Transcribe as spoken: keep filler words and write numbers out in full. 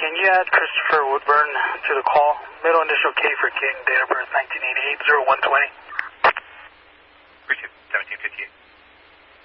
can you add Christopher Woodburn to the call? Middle initial K for King, date of birth nineteen eighty-eight, zero one twenty. Appreciate seventeen fifty-eight.